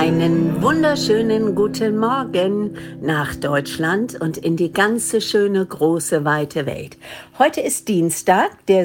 Einen wunderschönen guten Morgen nach Deutschland und in die ganze schöne, große, weite Welt. Heute ist Dienstag, der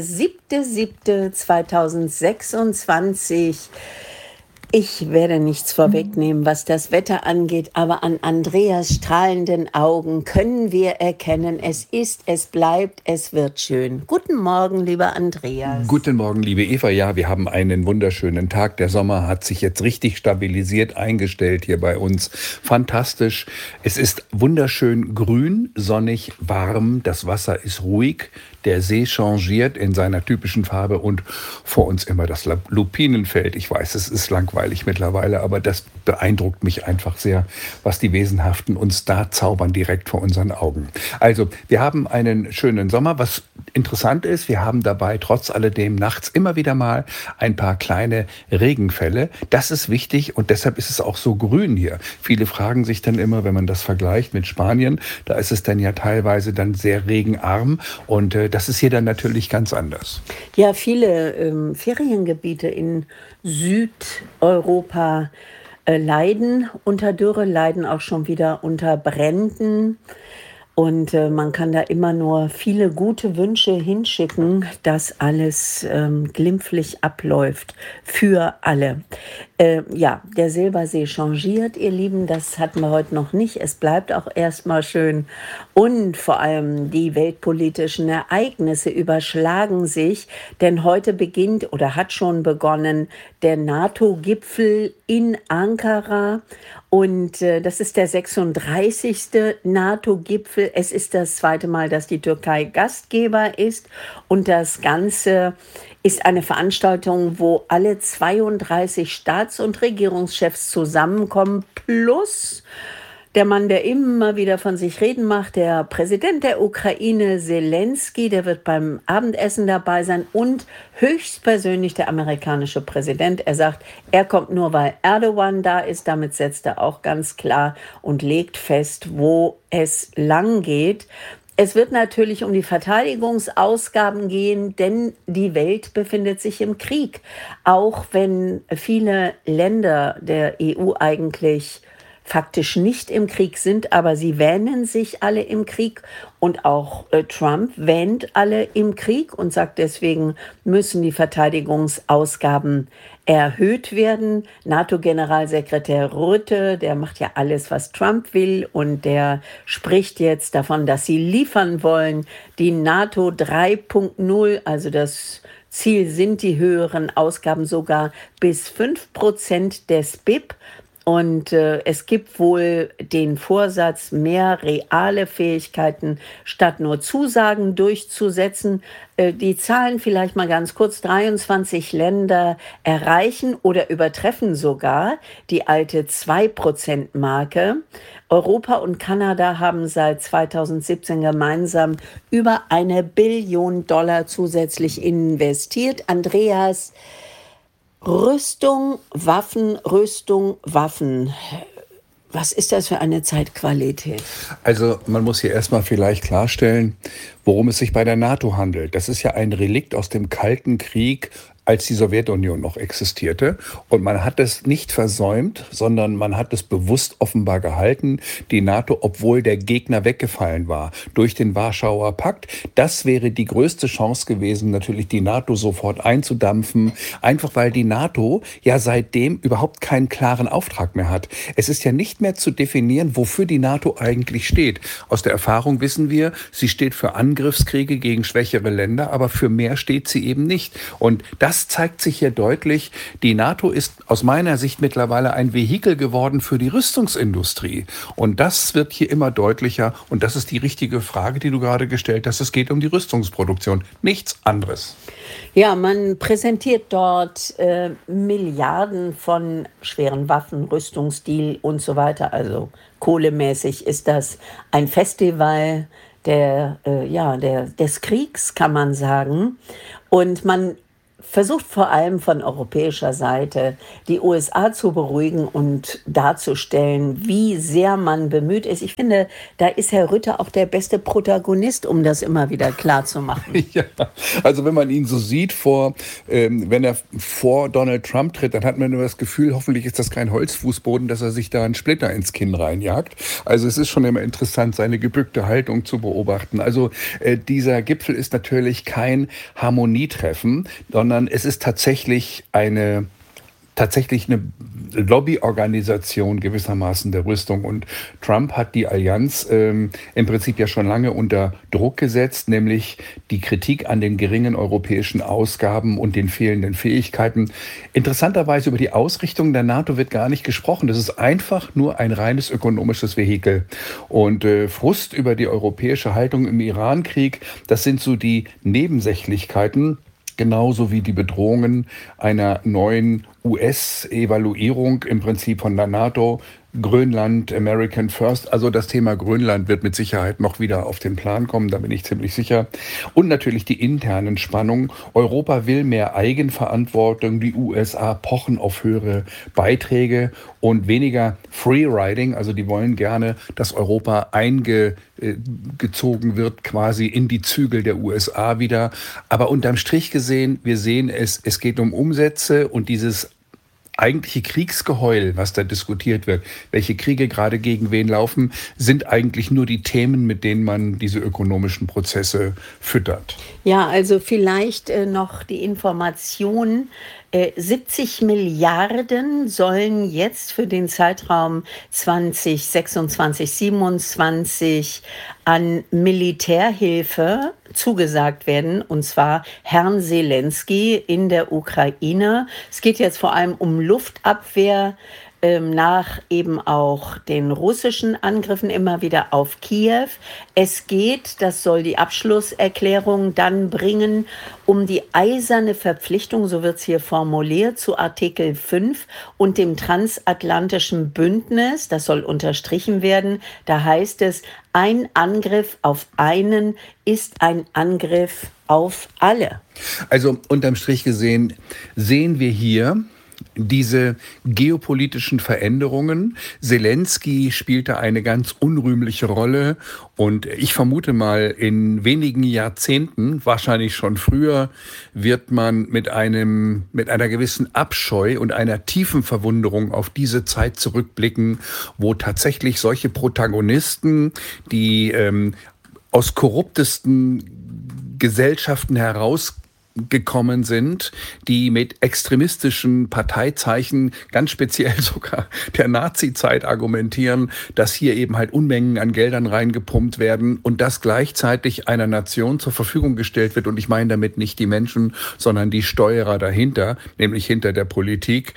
7.7.2026. Ich werde nichts vorwegnehmen, was das Wetter angeht, aber an Andreas strahlenden Augen können wir erkennen, es ist, es bleibt, es wird schön. Guten Morgen, lieber Andreas. Guten Morgen, liebe Eva. Ja, wir haben einen wunderschönen Tag. Der Sommer hat sich jetzt richtig stabilisiert eingestellt hier bei uns. Fantastisch. Es ist wunderschön grün, sonnig, warm. Das Wasser ist ruhig. Der See changiert in seiner typischen Farbe und vor uns immer das Lupinenfeld. Ich weiß, es ist langweilig mittlerweile, aber das beeindruckt mich einfach sehr, was die Wesenhaften uns da zaubern direkt vor unseren Augen. Also, wir haben einen schönen Sommer. Was interessant ist, wir haben dabei trotz alledem nachts immer wieder mal ein paar kleine Regenfälle. Das ist wichtig und deshalb ist es auch so grün hier. Viele fragen sich dann immer, wenn man das vergleicht mit Spanien, da ist es dann ja teilweise dann sehr regenarm und das ist hier dann natürlich ganz anders. Ja, viele Feriengebiete in Südeuropa leiden unter Dürre, leiden auch schon wieder unter Bränden. Und man kann da immer nur viele gute Wünsche hinschicken, dass alles glimpflich abläuft für alle. Ja, der Silbersee changiert, ihr Lieben, das hatten wir heute noch nicht. Es bleibt auch erstmal schön. Und vor allem die weltpolitischen Ereignisse überschlagen sich, denn heute beginnt oder hat schon begonnen der NATO-Gipfel in Ankara. Und das ist der 36. NATO-Gipfel. Es ist das zweite Mal, dass die Türkei Gastgeber ist. Und das Ganze ist eine Veranstaltung, wo alle 32 Staats- und Regierungschefs zusammenkommen, plus der Mann, der immer wieder von sich reden macht, der Präsident der Ukraine, Zelensky, der wird beim Abendessen dabei sein und höchstpersönlich der amerikanische Präsident. Er sagt, er kommt nur, weil Erdogan da ist. Damit setzt er auch ganz klar und legt fest, wo es lang geht. Es wird natürlich um die Verteidigungsausgaben gehen, denn die Welt befindet sich im Krieg. Auch wenn viele Länder der EU eigentlich faktisch nicht im Krieg sind, aber sie wähnen sich alle im Krieg und auch Trump wähnt alle im Krieg und sagt, deswegen müssen die Verteidigungsausgaben erhöht werden. NATO-Generalsekretär Rutte, der macht ja alles, was Trump will und der spricht jetzt davon, dass sie liefern wollen. Die NATO 3.0, also das Ziel sind die höheren Ausgaben sogar bis 5% des BIP. Und es gibt wohl den Vorsatz, mehr reale Fähigkeiten statt nur Zusagen durchzusetzen. Die Zahlen vielleicht mal ganz kurz: 23 Länder erreichen oder übertreffen sogar die alte 2%-Marke. Europa und Kanada haben seit 2017 gemeinsam über $1 Billion zusätzlich investiert. Andreas, Rüstung, Waffen. Was ist das für eine Zeitqualität? Also man muss hier erstmal vielleicht klarstellen, worum es sich bei der NATO handelt. Das ist ja ein Relikt aus dem Kalten Krieg, als die Sowjetunion noch existierte. Und man hat es nicht versäumt, sondern man hat es bewusst offenbar gehalten, die NATO, obwohl der Gegner weggefallen war, durch den Warschauer Pakt. Das wäre die größte Chance gewesen, natürlich die NATO sofort einzudampfen, einfach weil die NATO ja seitdem überhaupt keinen klaren Auftrag mehr hat. Es ist ja nicht mehr zu definieren, wofür die NATO eigentlich steht. Aus der Erfahrung wissen wir, sie steht für Angriffskriege gegen schwächere Länder, aber für mehr steht sie eben nicht. Und das zeigt sich hier deutlich. Die NATO ist aus meiner Sicht mittlerweile ein Vehikel geworden für die Rüstungsindustrie. Und das wird hier immer deutlicher. Und das ist die richtige Frage, die du gerade gestellt hast. Es geht um die Rüstungsproduktion, nichts anderes. Ja, man präsentiert dort Milliarden von schweren Waffen, Rüstungsstil und so weiter. Also kohlemäßig ist das ein Festival des Kriegs, kann man sagen. Und man versucht vor allem von europäischer Seite die USA zu beruhigen und darzustellen, wie sehr man bemüht ist. Ich finde, da ist Herr Rutte auch der beste Protagonist, um das immer wieder klar zu machen. Ja, also wenn man ihn so sieht, wenn er vor Donald Trump tritt, dann hat man nur das Gefühl, hoffentlich ist das kein Holzfußboden, dass er sich da einen Splitter ins Kinn reinjagt. Also es ist schon immer interessant, seine gebückte Haltung zu beobachten. Also dieser Gipfel ist natürlich kein Harmonietreffen, sondern es ist tatsächlich eine Lobbyorganisation gewissermaßen der Rüstung. Und Trump hat die Allianz im Prinzip ja schon lange unter Druck gesetzt, nämlich die Kritik an den geringen europäischen Ausgaben und den fehlenden Fähigkeiten. Interessanterweise über die Ausrichtung der NATO wird gar nicht gesprochen. Das ist einfach nur ein reines ökonomisches Vehikel. Und Frust über die europäische Haltung im Irankrieg, das sind so die Nebensächlichkeiten. Genauso wie die Bedrohungen einer neuen US-Evaluierung im Prinzip von der NATO, Grönland, American First. Also das Thema Grönland wird mit Sicherheit noch wieder auf den Plan kommen, da bin ich ziemlich sicher. Und natürlich die internen Spannungen. Europa will mehr Eigenverantwortung, die USA pochen auf höhere Beiträge und weniger Freeriding. Also die wollen gerne, dass Europa eingezogen wird quasi in die Zügel der USA wieder. Aber unterm Strich gesehen, wir sehen es geht um Umsätze und dieses eigentliche Kriegsgeheul, was da diskutiert wird, welche Kriege gerade gegen wen laufen, sind eigentlich nur die Themen, mit denen man diese ökonomischen Prozesse füttert. Ja, also vielleicht noch die Information, 70 Milliarden sollen jetzt für den Zeitraum 2026, 27 an Militärhilfe zugesagt werden, und zwar Herrn Selenskyj in der Ukraine. Es geht jetzt vor allem um Luftabwehr, nach eben auch den russischen Angriffen immer wieder auf Kiew. Es geht, das soll die Abschlusserklärung dann bringen, um die eiserne Verpflichtung, so wird es hier formuliert, zu Artikel 5 und dem transatlantischen Bündnis. Das soll unterstrichen werden. Da heißt es, ein Angriff auf einen ist ein Angriff auf alle. Also unterm Strich gesehen sehen wir hier diese geopolitischen Veränderungen. Zelensky spielte eine ganz unrühmliche Rolle und ich vermute mal, in wenigen Jahrzehnten, wahrscheinlich schon früher, wird man mit einer gewissen Abscheu und einer tiefen Verwunderung auf diese Zeit zurückblicken, wo tatsächlich solche Protagonisten, die aus korruptesten Gesellschaften herausgekommen sind, die mit extremistischen Parteizeichen, ganz speziell sogar der Nazi-Zeit argumentieren, dass hier eben halt Unmengen an Geldern reingepumpt werden und das gleichzeitig einer Nation zur Verfügung gestellt wird. Und ich meine damit nicht die Menschen, sondern die Steuerer dahinter, nämlich hinter der Politik,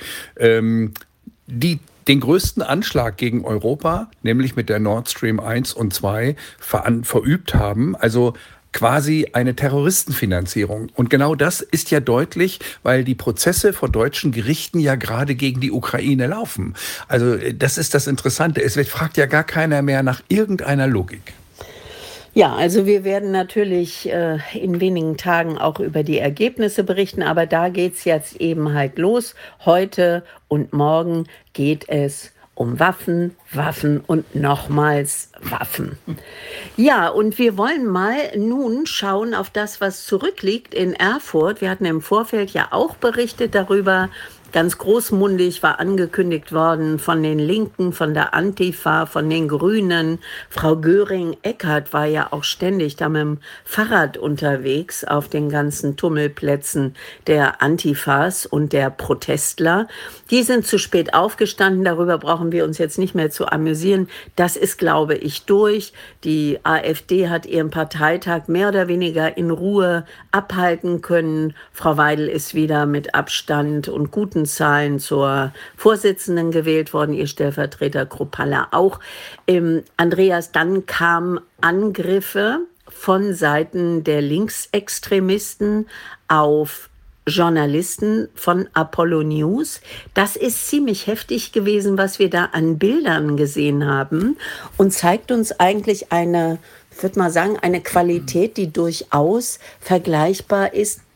die den größten Anschlag gegen Europa, nämlich mit der Nord Stream 1 und 2, verübt haben. Also quasi eine Terroristenfinanzierung. Und genau das ist ja deutlich, weil die Prozesse vor deutschen Gerichten ja gerade gegen die Ukraine laufen. Also das ist das Interessante. Fragt ja gar keiner mehr nach irgendeiner Logik. Ja, also wir werden natürlich in wenigen Tagen auch über die Ergebnisse berichten, aber da geht's jetzt eben halt los. Heute und morgen geht es um Waffen, Waffen und nochmals Waffen. Ja, und wir wollen mal nun schauen auf das, was zurückliegt in Erfurt. Wir hatten im Vorfeld ja auch berichtet darüber. Ganz großmundig war angekündigt worden von den Linken, von der Antifa, von den Grünen. Frau Göring-Eckardt war ja auch ständig da mit dem Fahrrad unterwegs auf den ganzen Tummelplätzen der Antifas und der Protestler. Die sind zu spät aufgestanden, darüber brauchen wir uns jetzt nicht mehr zu amüsieren. Das ist, glaube ich, durch. Die AfD hat ihren Parteitag mehr oder weniger in Ruhe abhalten können. Frau Weidel ist wieder mit Abstand und guten Zahlen zur Vorsitzenden gewählt worden, ihr Stellvertreter Kruppalla auch. Andreas, dann kamen Angriffe von Seiten der Linksextremisten auf Journalisten von Apollo News. Das ist ziemlich heftig gewesen, was wir da an Bildern gesehen haben und zeigt uns eigentlich eine, ich würde mal sagen, eine Qualität, die durchaus vergleichbar ist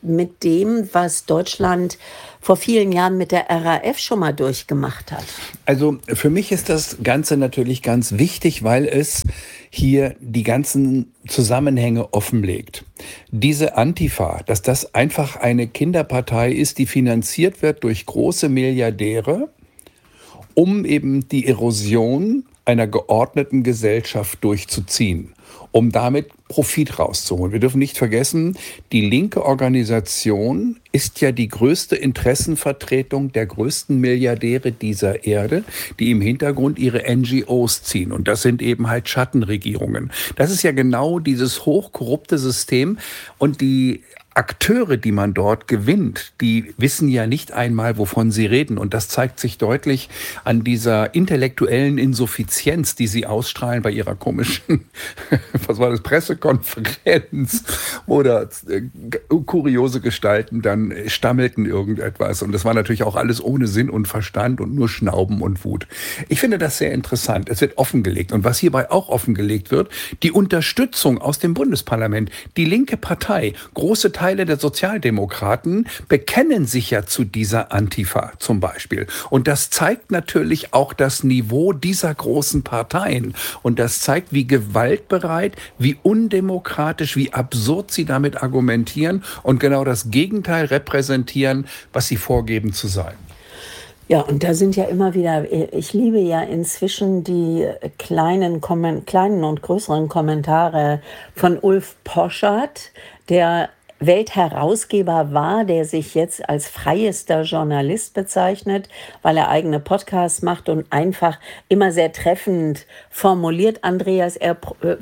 mit dem, was Deutschland vor vielen Jahren mit der RAF schon mal durchgemacht hat? Also für mich ist das Ganze natürlich ganz wichtig, weil es hier die ganzen Zusammenhänge offenlegt. Diese Antifa, dass das einfach eine Kinderpartei ist, die finanziert wird durch große Milliardäre, um eben die Erosion einer geordneten Gesellschaft durchzuziehen, um damit Profit rauszuholen. Wir dürfen nicht vergessen, die linke Organisation ist ja die größte Interessenvertretung der größten Milliardäre dieser Erde, die im Hintergrund ihre NGOs ziehen. Und das sind eben halt Schattenregierungen. Das ist ja genau dieses hochkorrupte System, und die Akteure, die man dort gewinnt, die wissen ja nicht einmal, wovon sie reden. Und das zeigt sich deutlich an dieser intellektuellen Insuffizienz, die sie ausstrahlen bei ihrer komischen, was war das, Pressekonferenz, oder kuriose Gestalten dann stammelten irgendetwas. Und das war natürlich auch alles ohne Sinn und Verstand und nur Schnauben und Wut. Ich finde das sehr interessant. Es wird offengelegt. Und was hierbei auch offengelegt wird, die Unterstützung aus dem Bundesparlament. Die linke Partei, große Teile der Sozialdemokraten bekennen sich ja zu dieser Antifa zum Beispiel. Und das zeigt natürlich auch das Niveau dieser großen Parteien. Und das zeigt, wie gewaltbereit, wie undemokratisch, wie absurd sie damit argumentieren und genau das Gegenteil repräsentieren, was sie vorgeben zu sein. Ja, und da sind ja immer wieder, ich liebe ja inzwischen die kleinen und größeren Kommentare von Ulf Poschardt, der Weltherausgeber war, der sich jetzt als freiester Journalist bezeichnet, weil er eigene Podcasts macht und einfach immer sehr treffend formuliert. Andreas, er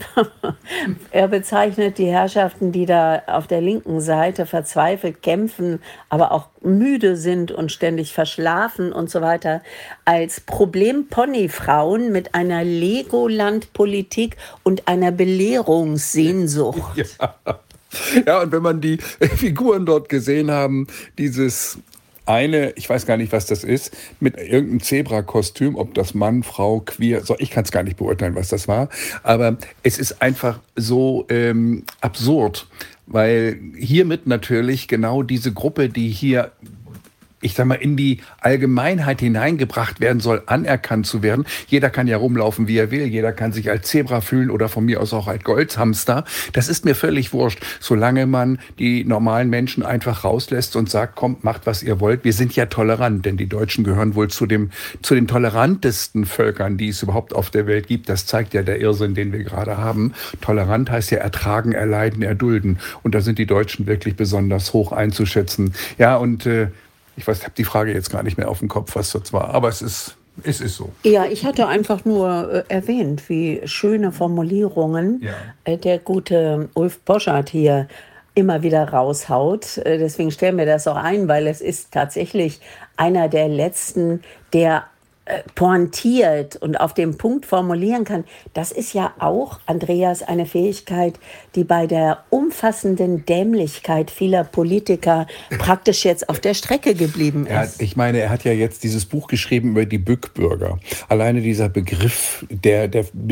bezeichnet die Herrschaften, die da auf der linken Seite verzweifelt kämpfen, aber auch müde sind und ständig verschlafen und so weiter, als Problemponyfrauen mit einer Legoland-Politik und einer Belehrungssehnsucht. Ja. Ja, und wenn man die Figuren dort gesehen haben, dieses eine, ich weiß gar nicht, was das ist, mit irgendeinem Zebra-Kostüm, ob das Mann, Frau, queer, so, ich kann es gar nicht beurteilen, was das war, aber es ist einfach so absurd, weil hiermit natürlich genau diese Gruppe, die hier, ich sag mal, in die Allgemeinheit hineingebracht werden soll, anerkannt zu werden. Jeder kann ja rumlaufen, wie er will. Jeder kann sich als Zebra fühlen oder von mir aus auch als Goldhamster. Das ist mir völlig wurscht, solange man die normalen Menschen einfach rauslässt und sagt, kommt, macht, was ihr wollt. Wir sind ja tolerant, denn die Deutschen gehören wohl zu den tolerantesten Völkern, die es überhaupt auf der Welt gibt. Das zeigt ja der Irrsinn, den wir gerade haben. Tolerant heißt ja ertragen, erleiden, erdulden. Und da sind die Deutschen wirklich besonders hoch einzuschätzen. Ja, und ich weiß, ich habe die Frage jetzt gar nicht mehr auf dem Kopf, was das war, aber es ist so. Ja, ich hatte einfach nur erwähnt, wie schöne Formulierungen der gute Ulf Poschardt hier immer wieder raushaut. Deswegen stellen wir das auch ein, weil es ist tatsächlich einer der letzten, der pointiert und auf den Punkt formulieren kann. Das ist ja auch, Andreas, eine Fähigkeit, die bei der umfassenden Dämlichkeit vieler Politiker praktisch jetzt auf der Strecke geblieben ist. Ich meine, er hat ja jetzt dieses Buch geschrieben über die Bückbürger. Alleine dieser Begriff, der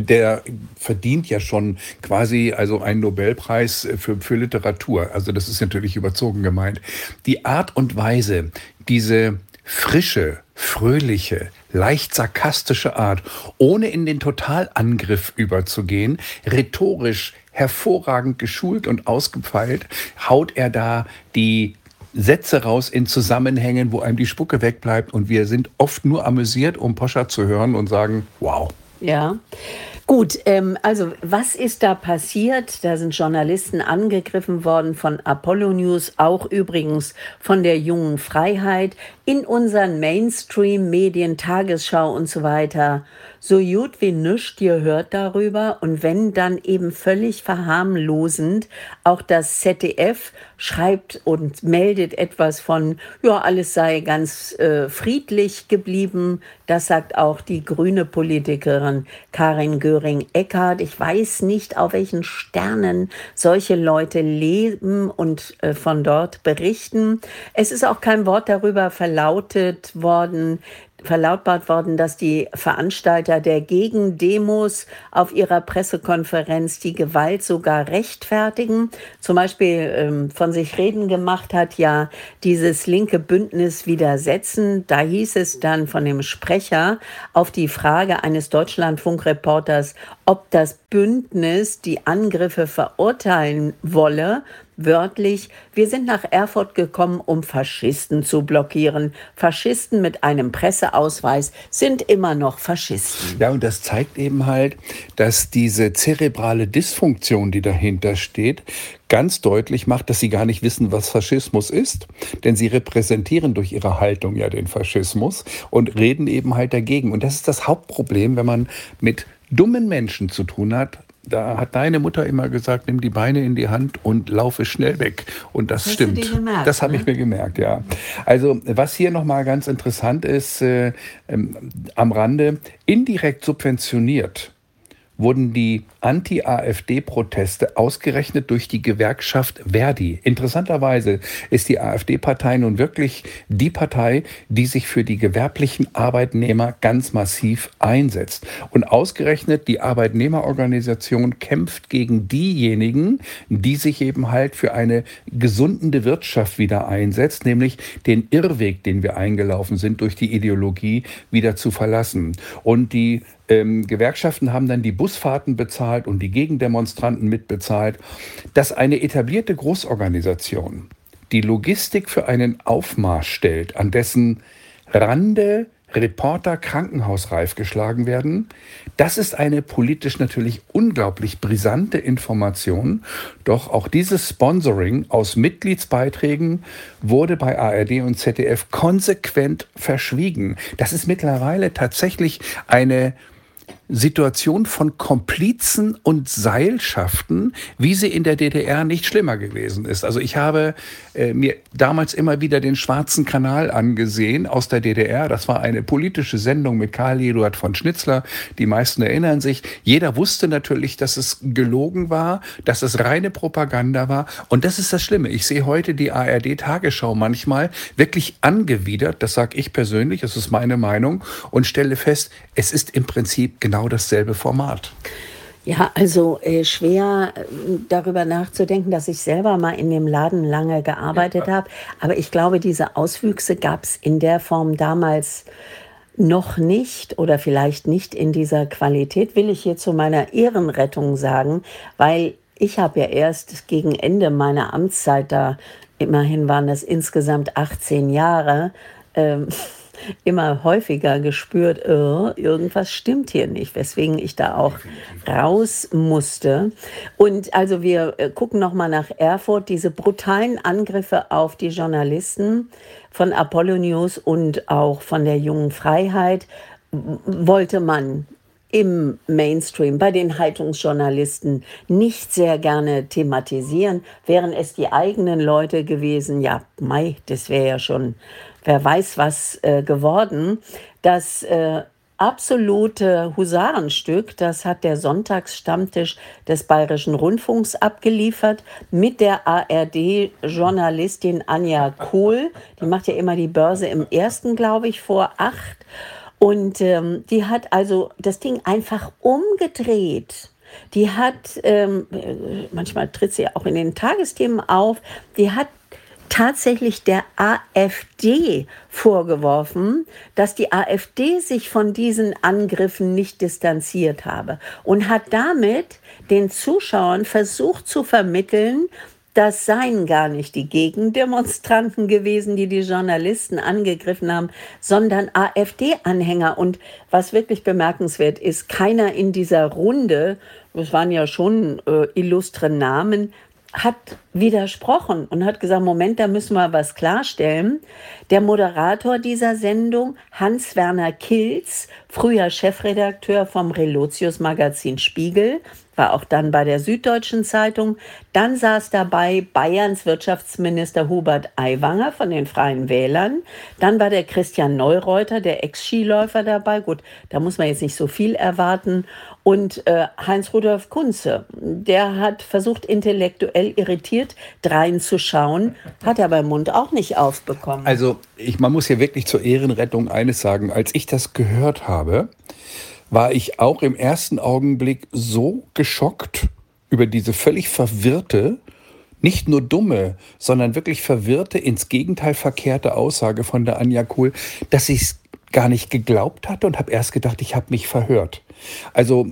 verdient ja schon quasi also einen Nobelpreis für Literatur. Also das ist natürlich überzogen gemeint. Die Art und Weise, diese frische, fröhliche, leicht sarkastische Art, ohne in den Totalangriff überzugehen, rhetorisch hervorragend geschult und ausgefeilt, haut er da die Sätze raus in Zusammenhängen, wo einem die Spucke wegbleibt, und wir sind oft nur amüsiert, um Poschardt zu hören und sagen, wow. Ja. Gut, also was ist da passiert? Da sind Journalisten angegriffen worden von Apollo News, auch übrigens von der Jungen Freiheit, in unseren Mainstream-Medien, Tagesschau und so weiter. So gut wie nichts ihr hört darüber, und wenn dann eben völlig verharmlosend, auch das ZDF schreibt und meldet etwas von, ja, alles sei ganz friedlich geblieben. Das sagt auch die grüne Politikerin Karin Göring-Eckardt. Ich weiß nicht, auf welchen Sternen solche Leute leben und von dort berichten. Es ist auch kein Wort darüber verlautet worden, verlautbart worden, dass die Veranstalter der Gegendemos auf ihrer Pressekonferenz die Gewalt sogar rechtfertigen. Zum Beispiel von sich reden gemacht hat ja dieses linke Bündnis Widersetzen. Da hieß es dann von dem Sprecher auf die Frage eines Deutschlandfunk-Reporters, ob das Bündnis die Angriffe verurteilen wolle, wörtlich: Wir sind nach Erfurt gekommen, um Faschisten zu blockieren. Faschisten mit einem Presseausweis sind immer noch Faschisten. Ja, und das zeigt eben halt, dass diese zerebrale Dysfunktion, die dahinter steht, ganz deutlich macht, dass sie gar nicht wissen, was Faschismus ist. Denn sie repräsentieren durch ihre Haltung ja den Faschismus und reden eben halt dagegen. Und das ist das Hauptproblem, wenn man mit dummen Menschen zu tun hat. Da hat deine Mutter immer gesagt, nimm die Beine in die Hand und laufe schnell weg. Und das stimmt. Hast du dir gemerkt, das habe ne? ich mir gemerkt, ja. Also was hier nochmal ganz interessant ist, am Rande, indirekt subventioniert wurden die Anti-AfD-Proteste ausgerechnet durch die Gewerkschaft Verdi. Interessanterweise ist die AfD-Partei nun wirklich die Partei, die sich für die gewerblichen Arbeitnehmer ganz massiv einsetzt. Und ausgerechnet die Arbeitnehmerorganisation kämpft gegen diejenigen, die sich eben halt für eine gesundende Wirtschaft wieder einsetzt, nämlich den Irrweg, den wir eingelaufen sind, durch die Ideologie wieder zu verlassen. Und die Gewerkschaften haben dann die Busfahrten bezahlt und die Gegendemonstranten mitbezahlt, dass eine etablierte Großorganisation die Logistik für einen Aufmarsch stellt, an dessen Rande Reporter krankenhausreif geschlagen werden. Das ist eine politisch natürlich unglaublich brisante Information. Doch auch dieses Sponsoring aus Mitgliedsbeiträgen wurde bei ARD und ZDF konsequent verschwiegen. Das ist mittlerweile tatsächlich eine Situation von Komplizen und Seilschaften, wie sie in der DDR nicht schlimmer gewesen ist. Also ich habe mir damals immer wieder den Schwarzen Kanal angesehen aus der DDR. Das war eine politische Sendung mit Karl Eduard von Schnitzler. Die meisten erinnern sich. Jeder wusste natürlich, dass es gelogen war, dass es reine Propaganda war. Und das ist das Schlimme. Ich sehe heute die ARD-Tagesschau manchmal wirklich angewidert. Das sage ich persönlich, das ist meine Meinung. Und stelle fest, es ist im Prinzip genau dasselbe Format. Ja, also schwer darüber nachzudenken, dass ich selber mal in dem Laden lange gearbeitet habe. Aber ich glaube, diese Auswüchse gab es in der Form damals noch nicht oder vielleicht nicht in dieser Qualität, will ich hier zu meiner Ehrenrettung sagen, weil ich habe ja erst gegen Ende meiner Amtszeit, da immerhin waren das insgesamt 18 Jahre, immer häufiger gespürt, irgendwas stimmt hier nicht, weswegen ich da auch raus musste. Und also wir gucken nochmal nach Erfurt, diese brutalen Angriffe auf die Journalisten von Apollo News und auch von der Jungen Freiheit wollte man im Mainstream, bei den Haltungsjournalisten nicht sehr gerne thematisieren. Wären es die eigenen Leute gewesen, ja, mei, das wäre ja schon, wer weiß was geworden. Das absolute Husarenstück, das hat der Sonntagsstammtisch des Bayerischen Rundfunks abgeliefert mit der ARD-Journalistin Anja Kohl. Die macht ja immer die Börse im Ersten, glaube ich, vor 8. Und die hat also das Ding einfach umgedreht. Die hat, manchmal tritt sie auch in den Tagesthemen auf, die hat tatsächlich der AfD vorgeworfen, dass die AfD sich von diesen Angriffen nicht distanziert habe und hat damit den Zuschauern versucht zu vermitteln, das seien gar nicht die Gegendemonstranten gewesen, die die Journalisten angegriffen haben, sondern AfD-Anhänger. Und was wirklich bemerkenswert ist, keiner in dieser Runde, das waren ja schon illustre Namen, hat widersprochen und hat gesagt, Moment, da müssen wir was klarstellen. Der Moderator dieser Sendung, Hans-Werner Kilz früher Chefredakteur vom Relotius-Magazin Spiegel, war auch dann bei der Süddeutschen Zeitung. Dann saß dabei Bayerns Wirtschaftsminister Hubert Aiwanger von den Freien Wählern. Dann war der Christian Neureuter, der Ex-Skiläufer, dabei. Gut, da muss man jetzt nicht so viel erwarten. Und Heinz-Rudolf Kunze, der hat versucht, intellektuell irritiert dreinzuschauen, hat aber im Mund auch nicht aufbekommen. Also man muss hier wirklich zur Ehrenrettung eines sagen. Als ich das gehört habe, war ich auch im ersten Augenblick so geschockt über diese völlig verwirrte, nicht nur dumme, sondern wirklich verwirrte, ins Gegenteil verkehrte Aussage von der Anja Kohl, dass ich es gar nicht geglaubt hatte und habe erst gedacht, ich habe mich verhört. Also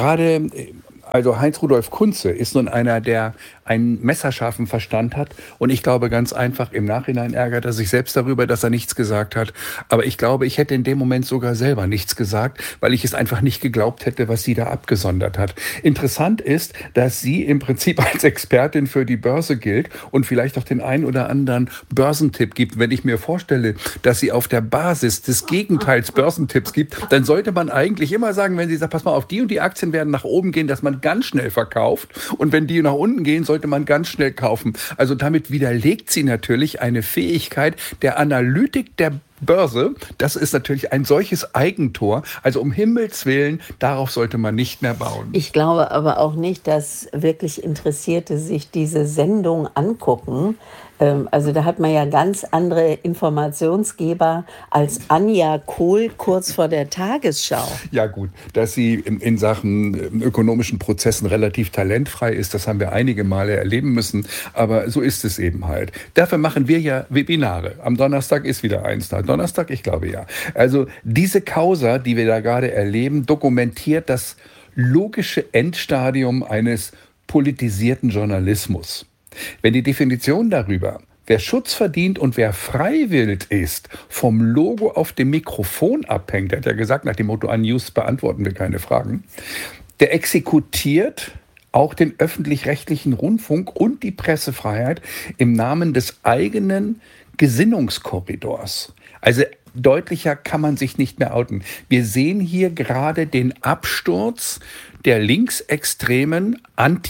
Heinz-Rudolf Kunze ist nun einer, der einen messerscharfen Verstand hat. Und ich glaube ganz einfach, im Nachhinein ärgert er sich selbst darüber, dass er nichts gesagt hat. Aber ich glaube, ich hätte in dem Moment sogar selber nichts gesagt, weil ich es einfach nicht geglaubt hätte, was sie da abgesondert hat. Interessant ist, dass sie im Prinzip als Expertin für die Börse gilt und vielleicht auch den einen oder anderen Börsentipp gibt. Wenn ich mir vorstelle, dass sie auf der Basis des Gegenteils Börsentipps gibt, dann sollte man eigentlich immer sagen, wenn sie sagt, pass mal auf, die und die Aktien werden nach oben gehen, dass man ganz schnell verkauft. Und wenn die nach unten gehen, sollte man ganz schnell kaufen. Also damit widerlegt sie natürlich eine Fähigkeit der Analytik der Börse. Das ist natürlich ein solches Eigentor. Also um Himmels Willen, darauf sollte man nicht mehr bauen. Ich glaube aber auch nicht, dass wirklich Interessierte sich diese Sendung angucken. Also da hat man ja ganz andere Informationsgeber als Anja Kohl kurz vor der Tagesschau. Ja gut, dass sie in Sachen ökonomischen Prozessen relativ talentfrei ist, das haben wir einige Male erleben müssen, aber so ist es eben halt. Dafür machen wir ja Webinare. Am Donnerstag ist wieder eins da. Donnerstag? Ich glaube ja. Also diese Causa, die wir da gerade erleben, dokumentiert das logische Endstadium eines politisierten Journalismus. Wenn die Definition darüber, wer Schutz verdient und wer freiwillig ist, vom Logo auf dem Mikrofon abhängt, er hat ja gesagt, nach dem Motto, an News beantworten wir keine Fragen, der exekutiert auch den öffentlich-rechtlichen Rundfunk und die Pressefreiheit im Namen des eigenen Gesinnungskorridors. Also deutlicher kann man sich nicht mehr outen. Wir sehen hier gerade den Absturz der linksextremen,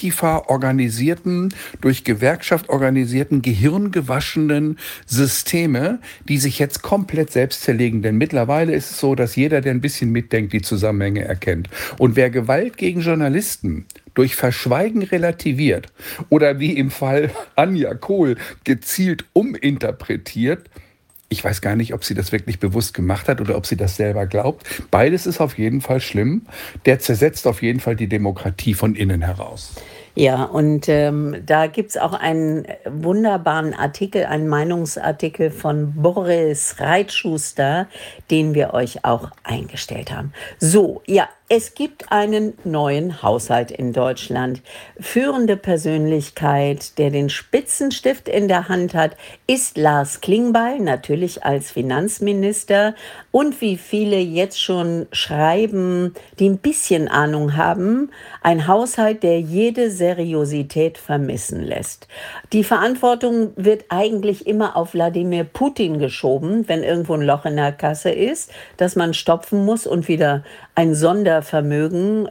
Antifa-organisierten, durch Gewerkschaft organisierten, gehirngewaschenen Systeme, die sich jetzt komplett selbst zerlegen. Denn mittlerweile ist es so, dass jeder, der ein bisschen mitdenkt, die Zusammenhänge erkennt. Und wer Gewalt gegen Journalisten durch Verschweigen relativiert oder wie im Fall Anja Kohl gezielt uminterpretiert, ich weiß gar nicht, ob sie das wirklich bewusst gemacht hat oder ob sie das selber glaubt. Beides ist auf jeden Fall schlimm. Der zersetzt auf jeden Fall die Demokratie von innen heraus. Ja, und da gibt es auch einen wunderbaren Artikel, einen Meinungsartikel von Boris Reitschuster, den wir euch auch eingestellt haben. So, ja, es gibt einen neuen Haushalt in Deutschland. Führende Persönlichkeit, der den Spitzenstift in der Hand hat, ist Lars Klingbeil, natürlich als Finanzminister. Und wie viele jetzt schon schreiben, die ein bisschen Ahnung haben, ein Haushalt, der jede Seriosität vermissen lässt. Die Verantwortung wird eigentlich immer auf Wladimir Putin geschoben, wenn irgendwo ein Loch in der Kasse ist, das man stopfen muss und wieder ein Sondervermögen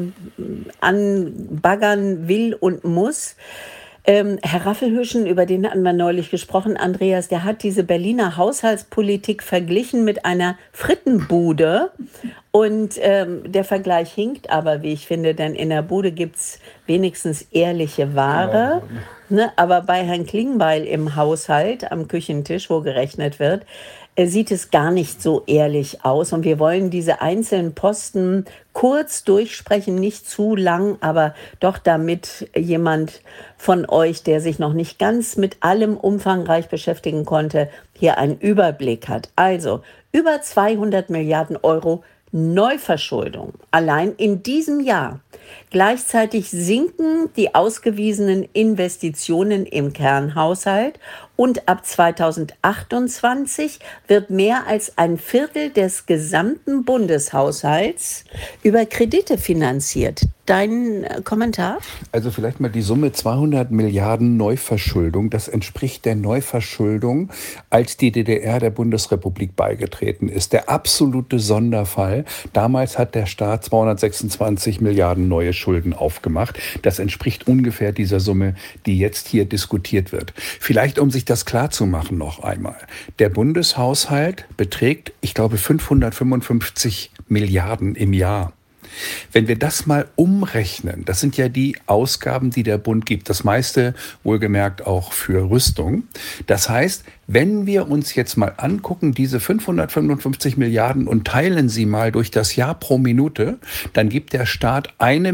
anbaggern will und muss. Herr Raffelhüschen, über den hatten wir neulich gesprochen, Andreas, der hat diese Berliner Haushaltspolitik verglichen mit einer Frittenbude. Und der Vergleich hinkt aber, wie ich finde, denn in der Bude gibt es wenigstens ehrliche Ware. Ne? Aber bei Herrn Klingbeil im Haushalt, am Küchentisch, wo gerechnet wird, sieht es gar nicht so ehrlich aus. Und wir wollen diese einzelnen Posten kurz durchsprechen, nicht zu lang, aber doch damit jemand von euch, der sich noch nicht ganz mit allem umfangreich beschäftigen konnte, hier einen Überblick hat. Also über 200 Milliarden Euro Neuverschuldung allein in diesem Jahr. Gleichzeitig sinken die ausgewiesenen Investitionen im Kernhaushalt Und ab 2028 wird mehr als ein Viertel des gesamten Bundeshaushalts über Kredite finanziert. Dein Kommentar? Also vielleicht mal die Summe 200 Milliarden Neuverschuldung. Das entspricht der Neuverschuldung, als die DDR der Bundesrepublik beigetreten ist. Der absolute Sonderfall. Damals hat der Staat 226 Milliarden neue Schulden aufgemacht. Das entspricht ungefähr dieser Summe, die jetzt hier diskutiert wird. Vielleicht, um sich das klarzumachen noch einmal. Der Bundeshaushalt beträgt, ich glaube, 555 Milliarden im Jahr. Wenn wir das mal umrechnen, das sind ja die Ausgaben, die der Bund gibt, das meiste wohlgemerkt auch für Rüstung. Das heißt, wenn wir uns jetzt mal angucken, diese 555 Milliarden und teilen sie mal durch das Jahr pro Minute, dann gibt der Staat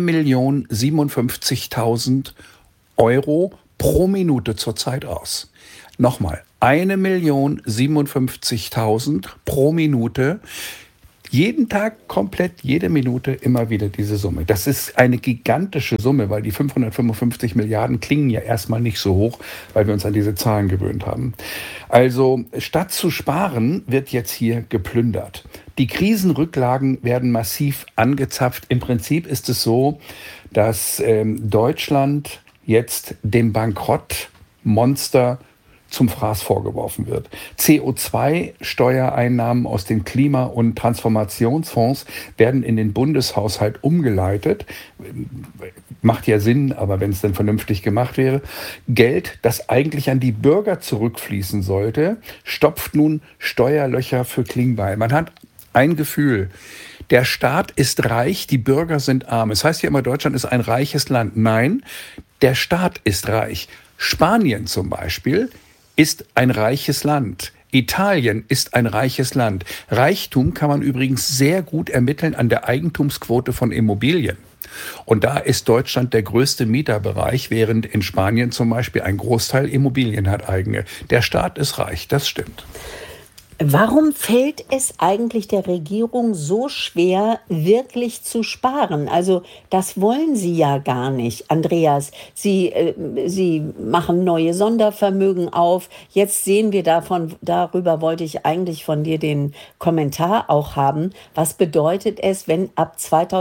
1.057.000 Euro pro Minute zurzeit aus. Nochmal, 1.057.000 pro Minute. Jeden Tag komplett, jede Minute immer wieder diese Summe. Das ist eine gigantische Summe, weil die 555 Milliarden klingen ja erstmal nicht so hoch, weil wir uns an diese Zahlen gewöhnt haben. Also statt zu sparen, wird jetzt hier geplündert. Die Krisenrücklagen werden massiv angezapft. Im Prinzip ist es so, dass Deutschland jetzt dem Bankrottmonster zum Fraß vorgeworfen wird. CO2-Steuereinnahmen aus den Klima- und Transformationsfonds werden in den Bundeshaushalt umgeleitet. Macht ja Sinn, aber wenn es denn vernünftig gemacht wäre. Geld, das eigentlich an die Bürger zurückfließen sollte, stopft nun Steuerlöcher für Klingbeil. Man hat ein Gefühl, der Staat ist reich, die Bürger sind arm. Es heißt ja immer, Deutschland ist ein reiches Land. Nein, der Staat ist reich. Spanien zum Beispiel ist ein reiches Land. Italien ist ein reiches Land. Reichtum kann man übrigens sehr gut ermitteln an der Eigentumsquote von Immobilien. Und da ist Deutschland der größte Mieterbereich, während in Spanien zum Beispiel ein Großteil Immobilien hat eigene. Der Staat ist reich, das stimmt. Warum fällt es eigentlich der Regierung so schwer, wirklich zu sparen? Also das wollen Sie ja gar nicht, Andreas. Sie machen neue Sondervermögen auf. Jetzt sehen wir darüber wollte ich eigentlich von dir den Kommentar auch haben. Was bedeutet es, wenn ab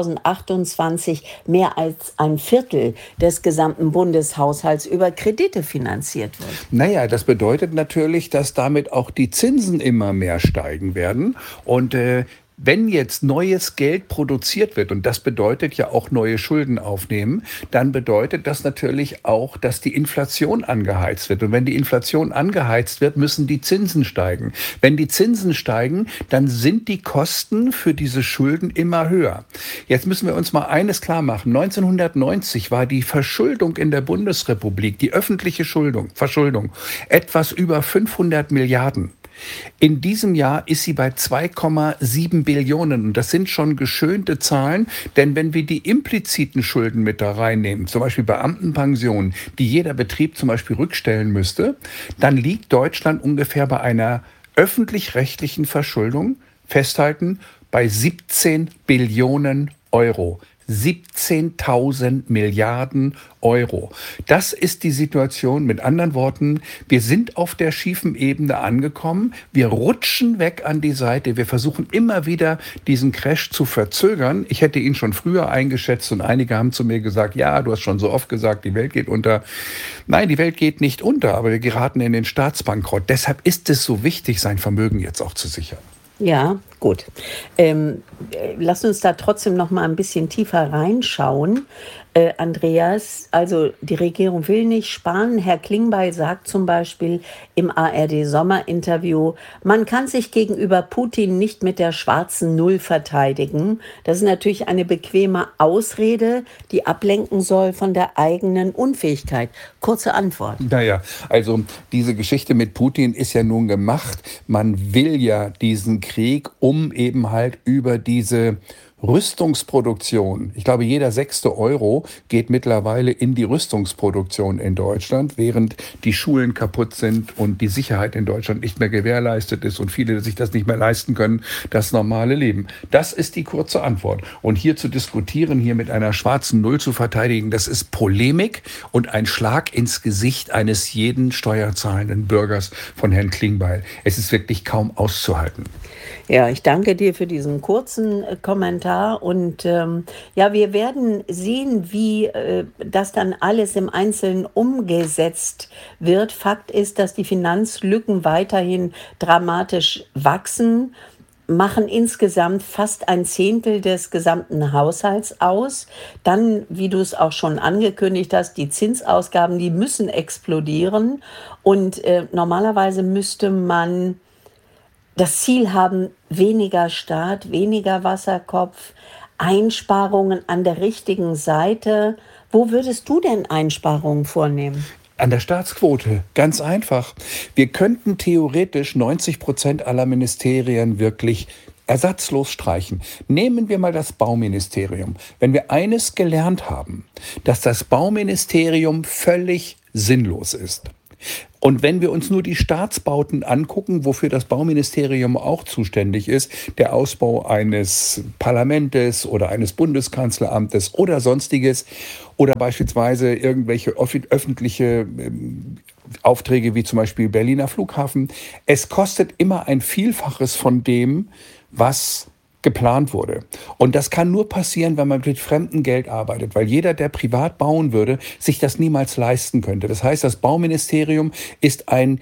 2028 mehr als ein Viertel des gesamten Bundeshaushalts über Kredite finanziert wird? Naja, das bedeutet natürlich, dass damit auch die Zinsen immer mehr steigen werden. Und wenn jetzt neues Geld produziert wird, und das bedeutet ja auch neue Schulden aufnehmen, dann bedeutet das natürlich auch, dass die Inflation angeheizt wird. Und wenn die Inflation angeheizt wird, müssen die Zinsen steigen. Wenn die Zinsen steigen, dann sind die Kosten für diese Schulden immer höher. Jetzt müssen wir uns mal eines klar machen. 1990 war die Verschuldung in der Bundesrepublik, die öffentliche Verschuldung, etwas über 500 Milliarden. In diesem Jahr ist sie bei 2,7 Billionen. Und das sind schon geschönte Zahlen, denn wenn wir die impliziten Schulden mit da reinnehmen, zum Beispiel Beamtenpensionen, die jeder Betrieb zum Beispiel rückstellen müsste, dann liegt Deutschland ungefähr bei einer öffentlich-rechtlichen Verschuldung, festhalten, bei 17 Billionen Euro. 17.000 Milliarden Euro. Das ist die Situation. Mit anderen Worten, wir sind auf der schiefen Ebene angekommen. Wir rutschen weg an die Seite. Wir versuchen immer wieder, diesen Crash zu verzögern. Ich hätte ihn schon früher eingeschätzt und einige haben zu mir gesagt, ja, du hast schon so oft gesagt, die Welt geht unter. Nein, die Welt geht nicht unter, aber wir geraten in den Staatsbankrott. Deshalb ist es so wichtig, sein Vermögen jetzt auch zu sichern. Ja, gut. Lass uns da trotzdem noch mal ein bisschen tiefer reinschauen. Andreas, also die Regierung will nicht sparen. Herr Klingbeil sagt zum Beispiel im ARD-Sommerinterview, man kann sich gegenüber Putin nicht mit der schwarzen Null verteidigen. Das ist natürlich eine bequeme Ausrede, die ablenken soll von der eigenen Unfähigkeit. Kurze Antwort. Naja, also diese Geschichte mit Putin ist ja nun gemacht. Man will ja diesen Krieg, um eben halt über diese Rüstungsproduktion. Ich glaube, jeder 6. Euro geht mittlerweile in die Rüstungsproduktion in Deutschland, während die Schulen kaputt sind und die Sicherheit in Deutschland nicht mehr gewährleistet ist und viele sich das nicht mehr leisten können, das normale Leben. Das ist die kurze Antwort. Und hier zu diskutieren, hier mit einer schwarzen Null zu verteidigen, das ist Polemik und ein Schlag ins Gesicht eines jeden steuerzahlenden Bürgers von Herrn Klingbeil. Es ist wirklich kaum auszuhalten. Ja, ich danke dir für diesen kurzen Kommentar und ja, wir werden sehen, wie das dann alles im Einzelnen umgesetzt wird. Fakt ist, dass die Finanzlücken weiterhin dramatisch wachsen, machen insgesamt fast ein Zehntel des gesamten Haushalts aus. Dann, wie du es auch schon angekündigt hast, die Zinsausgaben, die müssen explodieren und normalerweise müsste man das Ziel haben, weniger Staat, weniger Wasserkopf, Einsparungen an der richtigen Seite. Wo würdest du denn Einsparungen vornehmen? An der Staatsquote, ganz einfach. Wir könnten theoretisch 90% aller Ministerien wirklich ersatzlos streichen. Nehmen wir mal das Bauministerium. Wenn wir eines gelernt haben, dass das Bauministerium völlig sinnlos ist. Und wenn wir uns nur die Staatsbauten angucken, wofür das Bauministerium auch zuständig ist, der Ausbau eines Parlamentes oder eines Bundeskanzleramtes oder sonstiges, oder beispielsweise irgendwelche öffentliche Aufträge wie zum Beispiel Berliner Flughafen, es kostet immer ein Vielfaches von dem, was geplant wurde. Und das kann nur passieren, wenn man mit fremdem Geld arbeitet, weil jeder, der privat bauen würde, sich das niemals leisten könnte. Das heißt, das Bauministerium ist ein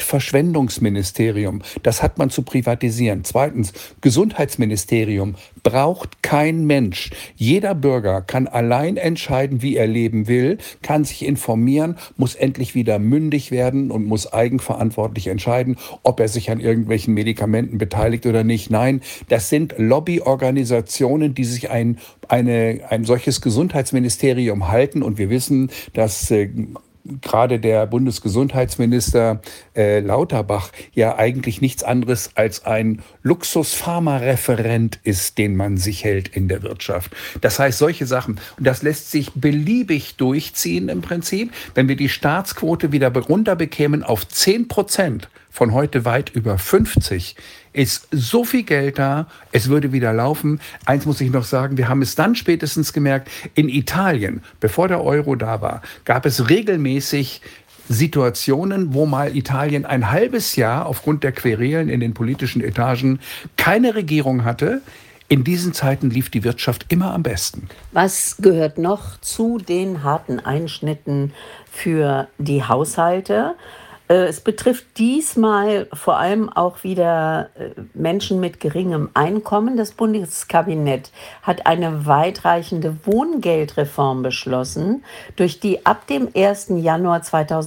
Geldverschwendungsministerium. Das hat man zu privatisieren. Zweitens, Gesundheitsministerium braucht kein Mensch. Jeder Bürger kann allein entscheiden, wie er leben will, kann sich informieren, muss endlich wieder mündig werden und muss eigenverantwortlich entscheiden, ob er sich an irgendwelchen Medikamenten beteiligt oder nicht. Nein, das sind Lobbyorganisationen, die sich ein solches Gesundheitsministerium halten. Und wir wissen, dass gerade der Bundesgesundheitsminister Lauterbach ja eigentlich nichts anderes als ein Luxus-Pharma-Referent ist, den man sich hält in der Wirtschaft. Das heißt, solche Sachen, und das lässt sich beliebig durchziehen im Prinzip, wenn wir die Staatsquote wieder runterbekämen auf 10%, von heute weit über 50, ist so viel Geld da, es würde wieder laufen. Eins muss ich noch sagen, wir haben es dann spätestens gemerkt, in Italien, bevor der Euro da war, gab es regelmäßig Situationen, wo mal Italien ein halbes Jahr aufgrund der Querelen in den politischen Etagen keine Regierung hatte. In diesen Zeiten lief die Wirtschaft immer am besten. Was gehört noch zu den harten Einschnitten für die Haushalte? Es betrifft diesmal vor allem auch wieder Menschen mit geringem Einkommen. Das Bundeskabinett hat eine weitreichende Wohngeldreform beschlossen, durch die ab dem 1. Januar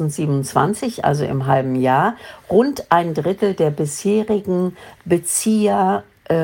2027, also im halben Jahr, rund ein Drittel der bisherigen Bezieher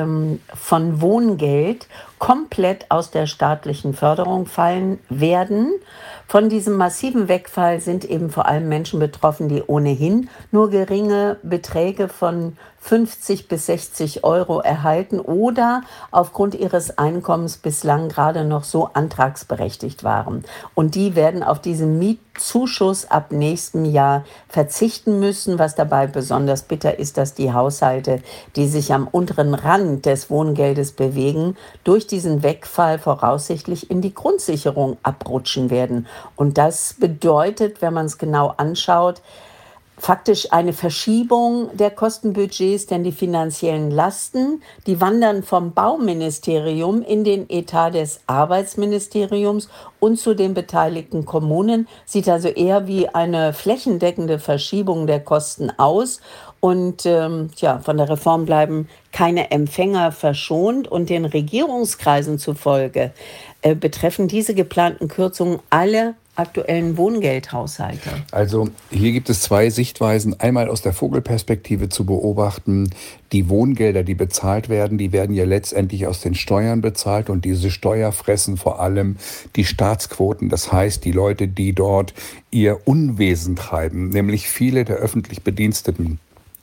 von Wohngeld komplett aus der staatlichen Förderung fallen werden. Von diesem massiven Wegfall sind eben vor allem Menschen betroffen, die ohnehin nur geringe Beträge von 50 bis 60 Euro erhalten oder aufgrund ihres Einkommens bislang gerade noch so antragsberechtigt waren. Und die werden auf diesen Mietzuschuss ab nächstem Jahr verzichten müssen. Was dabei besonders bitter ist, dass die Haushalte, die sich am unteren Rand des Wohngeldes bewegen, durch diesen Wegfall voraussichtlich in die Grundsicherung abrutschen werden. Und das bedeutet, wenn man es genau anschaut, faktisch eine Verschiebung der Kostenbudgets, denn die finanziellen Lasten, die wandern vom Bauministerium in den Etat des Arbeitsministeriums und zu den beteiligten Kommunen. Sieht also eher wie eine flächendeckende Verschiebung der Kosten aus. Und von der Reform bleiben keine Empfänger verschont. Und den Regierungskreisen zufolge betreffen diese geplanten Kürzungen alle aktuellen Wohngeldhaushalte. Also hier gibt es zwei Sichtweisen. Einmal aus der Vogelperspektive zu beobachten, die Wohngelder, die bezahlt werden, die werden ja letztendlich aus den Steuern bezahlt und diese Steuer fressen vor allem die Staatsquoten. Das heißt, die Leute, die dort ihr Unwesen treiben, nämlich viele der öffentlich Bediensteten,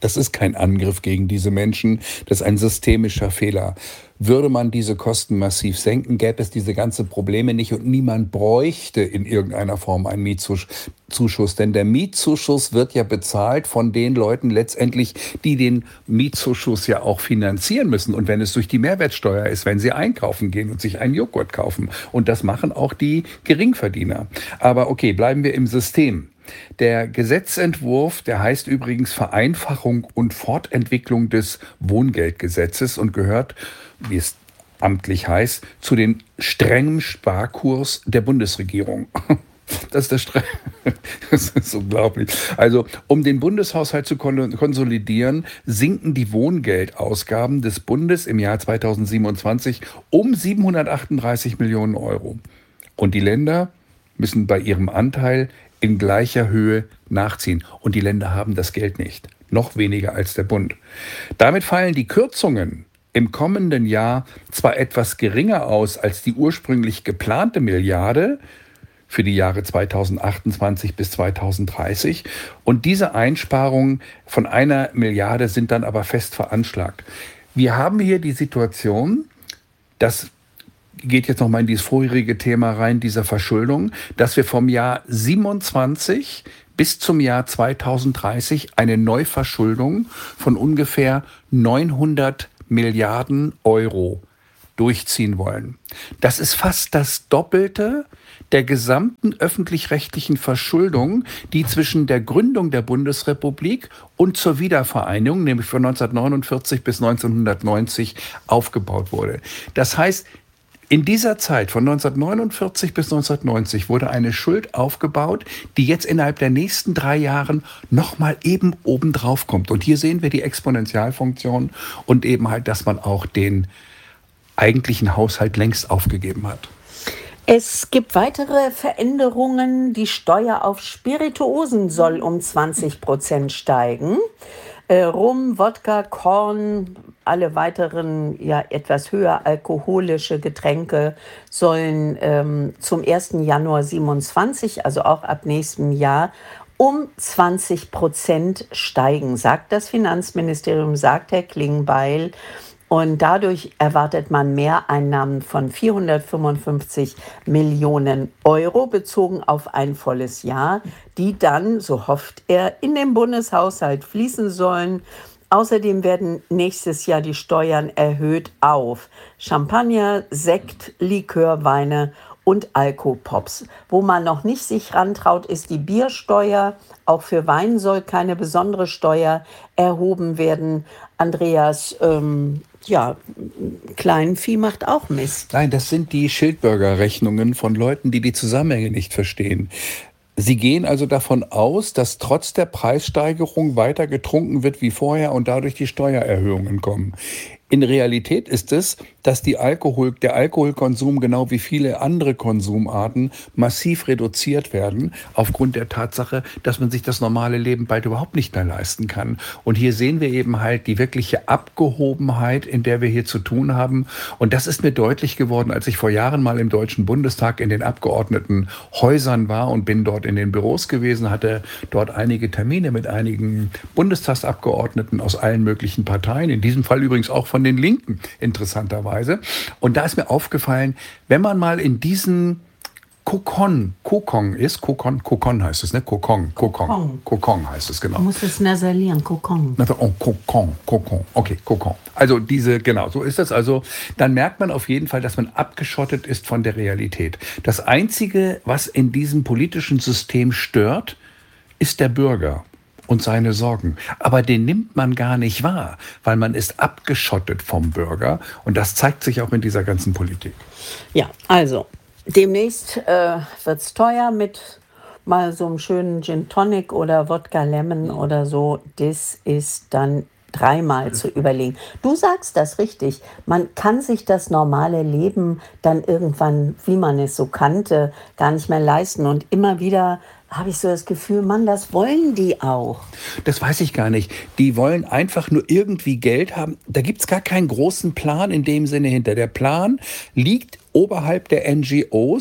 Das ist kein Angriff gegen diese Menschen, das ist ein systemischer Fehler. Würde man diese Kosten massiv senken, gäbe es diese ganzen Probleme nicht und niemand bräuchte in irgendeiner Form einen Mietzuschuss. Denn der Mietzuschuss wird ja bezahlt von den Leuten letztendlich, die den Mietzuschuss ja auch finanzieren müssen. Und wenn es durch die Mehrwertsteuer ist, wenn sie einkaufen gehen und sich einen Joghurt kaufen. Und das machen auch die Geringverdiener. Aber okay, bleiben wir im System. Der Gesetzentwurf, der heißt übrigens Vereinfachung und Fortentwicklung des Wohngeldgesetzes und gehört, wie es amtlich heißt, zu den strengen Sparkurs der Bundesregierung. Das ist das ist unglaublich. Also, um den Bundeshaushalt zu konsolidieren, sinken die Wohngeldausgaben des Bundes im Jahr 2027 um 738 Millionen Euro. Und die Länder müssen bei ihrem Anteil in gleicher Höhe nachziehen. Und die Länder haben das Geld nicht. Noch weniger als der Bund. Damit fallen die Kürzungen im kommenden Jahr zwar etwas geringer aus als die ursprünglich geplante Milliarde für die Jahre 2028 bis 2030. Und diese Einsparungen von 1 Milliarde sind dann aber fest veranschlagt. Wir haben hier die Situation, dass geht jetzt nochmal in dieses vorherige Thema rein, dieser Verschuldung, dass wir vom Jahr 27 bis zum Jahr 2030 eine Neuverschuldung von ungefähr 900 Milliarden Euro durchziehen wollen. Das ist fast das Doppelte der gesamten öffentlich-rechtlichen Verschuldung, die zwischen der Gründung der Bundesrepublik und zur Wiedervereinigung, nämlich von 1949 bis 1990, aufgebaut wurde. Das heißt, in dieser Zeit von 1949 bis 1990 wurde eine Schuld aufgebaut, die jetzt innerhalb der nächsten 3 Jahren nochmal eben obendrauf kommt. Und hier sehen wir die Exponentialfunktion und eben halt, dass man auch den eigentlichen Haushalt längst aufgegeben hat. Es gibt weitere Veränderungen. Die Steuer auf Spirituosen soll um 20% steigen. Rum, Wodka, Korn, alle weiteren etwas höher alkoholische Getränke sollen zum 1. Januar 27, also auch ab nächstem Jahr, um 20% steigen, sagt das Finanzministerium, sagt Herr Klingbeil. Und dadurch erwartet man Mehreinnahmen von 455 Millionen Euro bezogen auf ein volles Jahr, die dann, so hofft er, in den Bundeshaushalt fließen sollen. Außerdem werden nächstes Jahr die Steuern erhöht auf Champagner, Sekt, Likör, Weine und Alkopops. Wo man noch nicht sich rantraut, ist die Biersteuer. Auch für Wein soll keine besondere Steuer erhoben werden. Andreas, Kleinvieh macht auch Mist. Nein, das sind die Schildbürgerrechnungen von Leuten, die die Zusammenhänge nicht verstehen. Sie gehen also davon aus, dass trotz der Preissteigerung weiter getrunken wird wie vorher und dadurch die Steuererhöhungen kommen. In Realität ist es, dass der Alkoholkonsum genau wie viele andere Konsumarten massiv reduziert werden, aufgrund der Tatsache, dass man sich das normale Leben bald überhaupt nicht mehr leisten kann. Und hier sehen wir eben halt die wirkliche Abgehobenheit, in der wir hier zu tun haben. Und das ist mir deutlich geworden, als ich vor Jahren mal im Deutschen Bundestag in den Abgeordnetenhäusern war und bin dort in den Büros gewesen, hatte dort einige Termine mit einigen Bundestagsabgeordneten aus allen möglichen Parteien, in diesem Fall übrigens auch von den Linken, interessanterweise. Und da ist mir aufgefallen, wenn man mal in diesen Kokon heißt es, ne? Kokon heißt es, genau. Du musst es nasalieren, Kokon. Kokon. Okay, Kokon. Also so ist das. Also dann merkt man auf jeden Fall, dass man abgeschottet ist von der Realität. Das Einzige, was in diesem politischen System stört, ist der Bürger und seine Sorgen. Aber den nimmt man gar nicht wahr, weil man ist abgeschottet vom Bürger. Und das zeigt sich auch in dieser ganzen Politik. Ja, also demnächst wird es teuer mit mal so einem schönen Gin Tonic oder Wodka Lemon oder so. Das ist dann dreimal zu überlegen. Du sagst das richtig. Man kann sich das normale Leben dann irgendwann, wie man es so kannte, gar nicht mehr leisten. Und immer wieder habe ich so das Gefühl, Mann, das wollen die auch. Das weiß ich gar nicht. Die wollen einfach nur irgendwie Geld haben. Da gibt es gar keinen großen Plan in dem Sinne hinter. Der Plan liegt oberhalb der NGOs,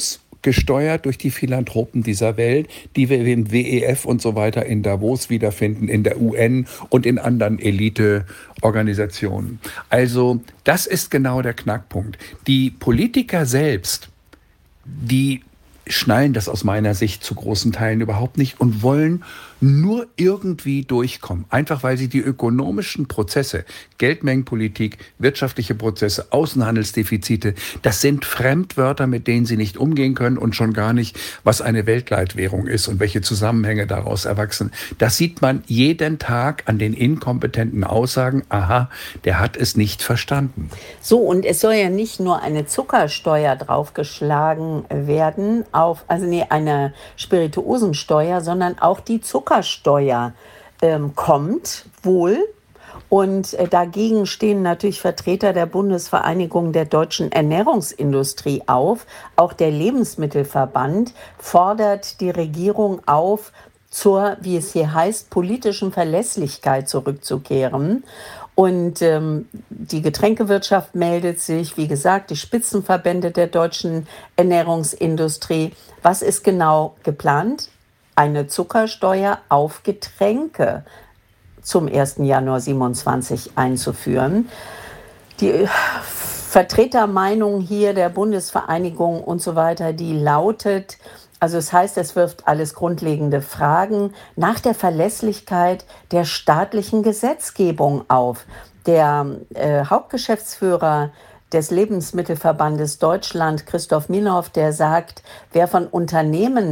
gesteuert durch die Philanthropen dieser Welt, die wir im WEF und so weiter in Davos wiederfinden, in der UN und in anderen Eliteorganisationen. Also das ist genau der Knackpunkt. Die Politiker selbst, die schnallen das aus meiner Sicht zu großen Teilen überhaupt nicht und wollen nur irgendwie durchkommen. Einfach weil sie die ökonomischen Prozesse, Geldmengenpolitik, wirtschaftliche Prozesse, Außenhandelsdefizite, das sind Fremdwörter, mit denen sie nicht umgehen können und schon gar nicht, was eine Weltleitwährung ist und welche Zusammenhänge daraus erwachsen. Das sieht man jeden Tag an den inkompetenten Aussagen. Aha, der hat es nicht verstanden. So, und es soll ja nicht nur eine Zuckersteuer draufgeschlagen werden, eine Spirituosensteuer, sondern auch die Zuckersteuer kommt wohl. Und dagegen stehen natürlich Vertreter der Bundesvereinigung der deutschen Ernährungsindustrie auf. Auch der Lebensmittelverband fordert die Regierung auf, zur, wie es hier heißt, politischen Verlässlichkeit zurückzukehren. Und die Getränkewirtschaft meldet sich, wie gesagt, die Spitzenverbände der deutschen Ernährungsindustrie. Was ist genau geplant? Eine Zuckersteuer auf Getränke zum 1. Januar 27 einzuführen. Die Vertretermeinung hier der Bundesvereinigung und so weiter, die lautet, also es heißt, es wirft alles grundlegende Fragen nach der Verlässlichkeit der staatlichen Gesetzgebung auf. Der Hauptgeschäftsführer des Lebensmittelverbandes Deutschland, Christoph Mielhoff, der sagt, wer von Unternehmen